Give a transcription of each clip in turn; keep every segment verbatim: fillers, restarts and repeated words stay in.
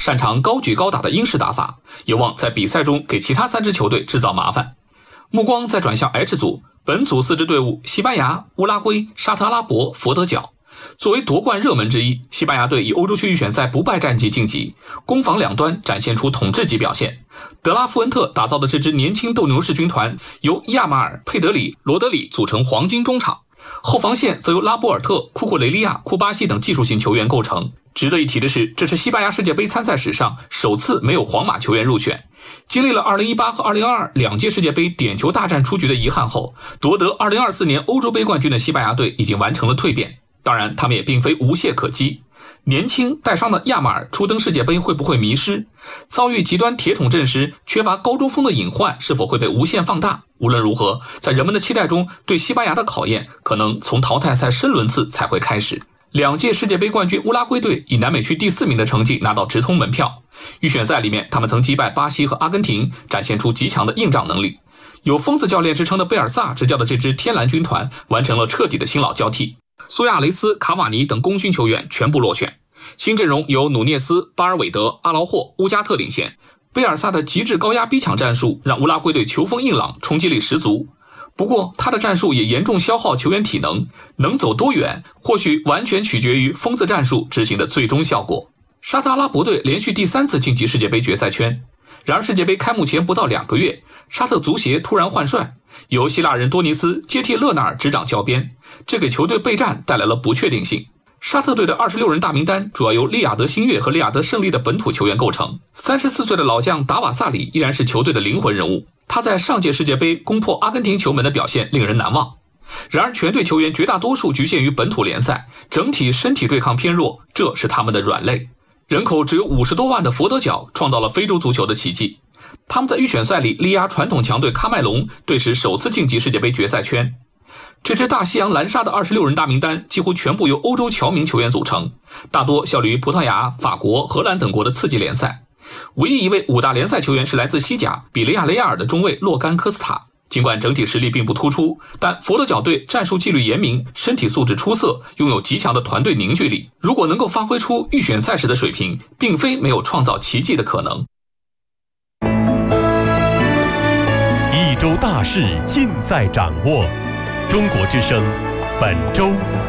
擅长高举高打的英式打法，有望在比赛中给其他三支球队制造麻烦。目光再转向 H 组，本组四支队伍西班牙、乌拉圭、沙特阿拉伯、佛得角。作为夺冠热门之一，西班牙队以欧洲区预选赛不败战绩晋级，攻防两端展现出统治级表现。德拉夫恩特打造的这支年轻斗牛士军团由亚马尔、佩德里、罗德里组成黄金中场，后防线则由拉波尔特、库库雷利亚、库巴西等技术型球员构成。值得一提的是，这是西班牙世界杯参赛史上首次没有皇马球员入选。经历了二零一八和二零二二两届世界杯点球大战出局的遗憾后，夺得二零二四年欧洲杯冠军的西班牙队已经完成了蜕变。当然，他们也并非无懈可击。年轻带伤的亚马尔初登世界杯会不会迷失？遭遇极端铁桶阵时缺乏高中锋的隐患是否会被无限放大？无论如何，在人们的期待中，对西班牙的考验可能从淘汰赛深轮次才会开始。两届世界杯冠军乌拉圭队以南美区第四名的成绩拿到直通门票。预选赛里面，他们曾击败巴西和阿根廷，展现出极强的硬仗能力。有疯子教练之称的贝尔萨执教的这支天蓝军团完成了彻底的新老交替。苏亚雷斯、卡瓦尼等功勋球员全部落选，新阵容由努涅斯、巴尔韦德、阿劳霍、乌加特领衔。贝尔萨的极致高压逼抢战术让乌拉圭队球风硬朗，冲击力十足。不过他的战术也严重消耗球员体能，能走多远或许完全取决于疯子战术执行的最终效果。沙特阿拉伯队连续第三次晋级世界杯决赛圈，然而世界杯开幕前不到两个月，沙特足协突然换帅，由希腊人多尼斯接替勒纳尔执掌教鞭，这给球队备战带来了不确定性。沙特队的二十六人大名单主要由利雅得新月和利雅得胜利的本土球员构成。三十四岁的老将达瓦萨里依然是球队的灵魂人物，他在上届世界杯攻破阿根廷球门的表现令人难忘。然而全队球员绝大多数局限于本土联赛，整体身体对抗偏弱，这是他们的软肋。人口只有五十多万的佛得角创造了非洲足球的奇迹，他们在预选赛里力压传统强队喀麦隆，队史首次晋级世界杯决赛圈。这支大西洋蓝鲨的二十六人大名单几乎全部由欧洲侨民球员组成，大多效力于葡萄牙、法国、荷兰等国的次级联赛。唯一一位五大联赛球员是来自西甲比雷亚雷亚尔的中卫洛甘科斯塔。尽管整体实力并不突出，但佛得角队战术纪律严明，身体素质出色，拥有极强的团队凝聚力。如果能够发挥出预选赛时的水平，并非没有创造奇迹的可能。 一周大事尽在掌握，中国之声本周。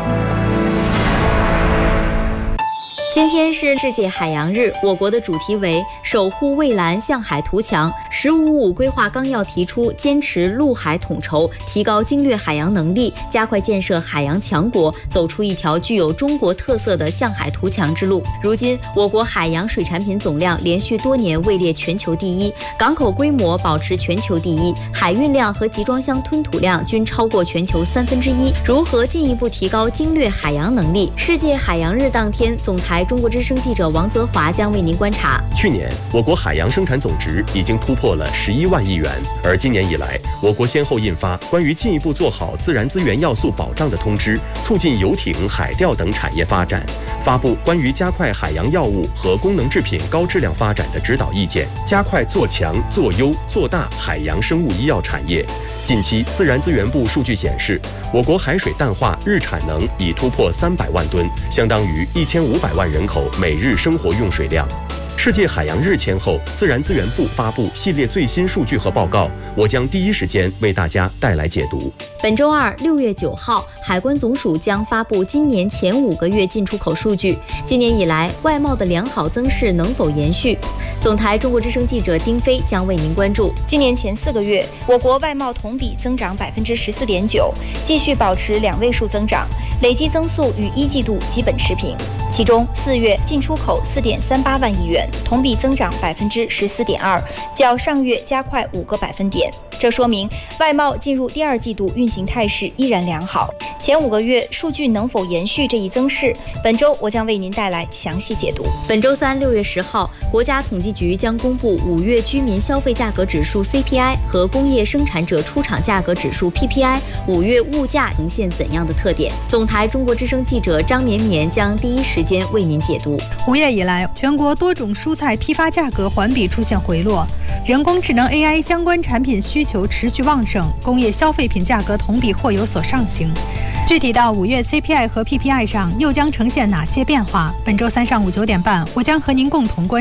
今天是世界海洋日，我国的主题为守护蔚蓝向海图强。十五五规划纲要提出，坚持陆海统筹，提高经略海洋能力，加快建设海洋强国，走出一条具有中国特色的向海图强之路。如今，我国海洋水产品总量连续多年位列全球第一，港口规模保持全球第一，海运量和集装箱吞吐量均超过全球三分之一。如何进一步提高经略海洋能力？世界海洋日当天，总台中国之声记者王泽华将为您观察。 去年，我国海洋生产总值已经突破了十一万亿元，而今年以来，我国先后印发关于进一步做好自然资源要素保障的通知，促进游艇、海钓等产业发展，发布关于加快海洋药物和功能制品高质量发展的指导意见，加快做强、做优、做大海洋生物医药产业。近期，自然资源部数据显示，我国海水淡化日产能已突破三百万吨，相当于一千五百万人口每日生活用水量。世界海洋日前后，自然资源部发布系列最新数据和报告，我将第一时间为大家带来解读。 本周二六月九号，海关总署将发布今年前五个月进出口数据。今年以来，外贸的良好增势能否延续？总台中国之声记者丁飞将为您关注。 今年前四个月，我国外贸同比增长百分之十四点九，继续保持两位数增长，累计增速与一季度基本持平。其中，四月进出口四点三八万亿元，同比增长百分之十四点二，较上月加快五个百分点。这说明外贸进入第二季度运行态势依然良好。前五个月数据能否延续这一增势？本周我将为您带来详细解读。 本周三六月十号，国家统计局将公布五月居民消费价格指数 C P I 和工业生产者出厂价格指数 P P I， 五月物价呈现怎样的特点？总台中国之声记者张绵绵将第一时间为您解读。 五月以来，全国多种蔬菜批发价格环比出现回落，人工智能 A I 相关产品需求持续旺盛，工业消费品价格同比或有所上行。具体到五月 C P I 和 P P I 上又将呈现哪些变化？本周三上午九点半，我将和您共同关注。